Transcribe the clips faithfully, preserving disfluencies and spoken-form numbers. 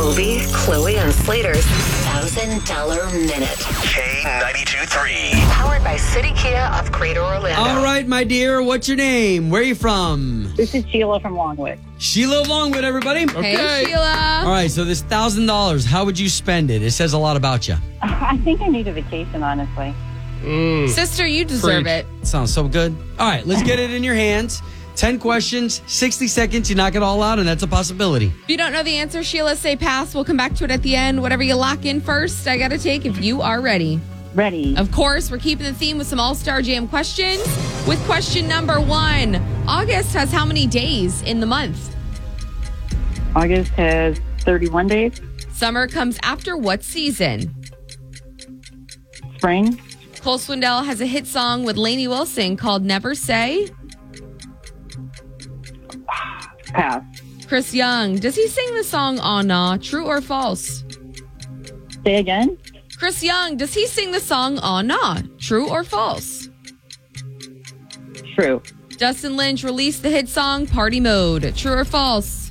Obie, Chloe, and Slater's one thousand dollars Minute. K ninety-two three. Powered by City Kia of Greater Orlando. All right, my dear, what's your name? Where are you from? This is Sheila from Longwood. Sheila of Longwood, everybody. Hey, Sheila. All right, so this one thousand dollars, how would you spend it? It says a lot about you. I think I need a vacation, honestly. Sister, you deserve Preach. it. Sounds so good. All right, let's get it in your hands. ten questions, sixty seconds, you knock it all out, and that's a possibility. If you don't know the answer, Sheila, say pass. We'll come back to it at the end. Whatever you lock in first, I got to take if you are ready. Ready. Of course, we're keeping the theme with some All-Star Jam questions. With question number one, August has how many days in the month? August has thirty-one days. Summer comes after what season? Spring. Cole Swindell has a hit song with Lainey Wilson called Never Say. Pass. Chris Young, does he sing the song Aw Nah? True or false? Say again. Chris Young, does he sing the song Aw Nah? True or false? True. Dustin Lynch released the hit song Party Mode. True or false?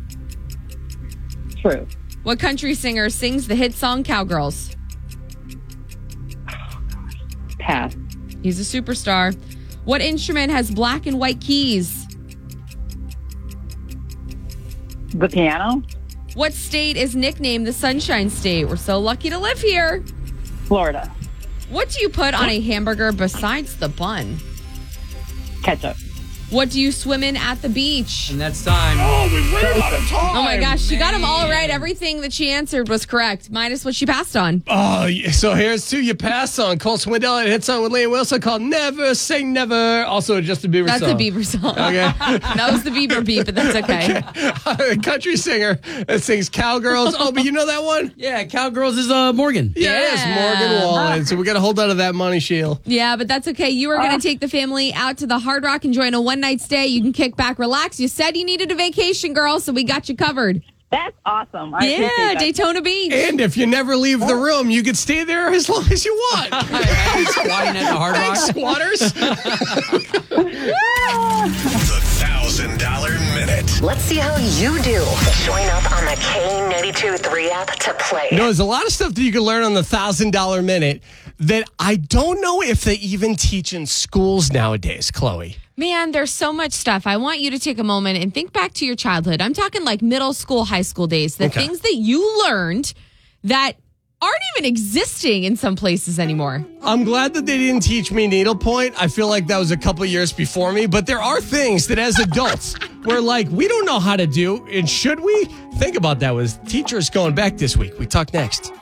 True. What country singer sings the hit song Cowgirls? Pass. He's a superstar. What instrument has black and white keys? The piano. What state is nicknamed the Sunshine State? We're so lucky to live here. Florida. What do you put on a hamburger besides the bun? Ketchup. What do you swim in at the beach? And that's time. Oh my gosh, she got them all right. Everything that she answered was correct, minus what she passed on. Oh, so here's two you passed on. Cole Swindell had a hit song with Lane Wilson called Never Say Never. Also a Justin Bieber That's song. a Bieber song. Okay. That was the Bieber beat, but that's okay. A country singer that sings Cowgirls. Oh, but you know that one? Yeah, Cowgirls is uh, Morgan. Yeah, Yeah. it's Morgan Wallen. So we got to hold on to that money, Sheila. Yeah, but that's okay. You are going to take the family out to the Hard Rock, enjoying a one-night stay. You can kick back, relax. You said you needed a vacation, girl, so we got you covered. That's awesome. I Yeah, appreciate that. Daytona Beach. And if you never leave the room, you can stay there as long as you want. Squatting at the Hard Rock. Thanks, squatters. The one thousand dollars Minute. Let's see how you do. Join up on the K ninety-two three app to play. You know, there's a lot of stuff that you can learn on the one thousand dollars Minute that I don't know if they even teach in schools nowadays, Chloe. Man, there's so much stuff. I want you to take a moment and think back to your childhood. I'm talking like middle school, high school days. The Okay. things that you learned that aren't even existing in some places anymore. I'm glad that they didn't teach me needlepoint. I feel like that was a couple years before me, but there are things that as adults we're like, we don't know how to do, and should we? Think about that with teachers going back this week. We talk next.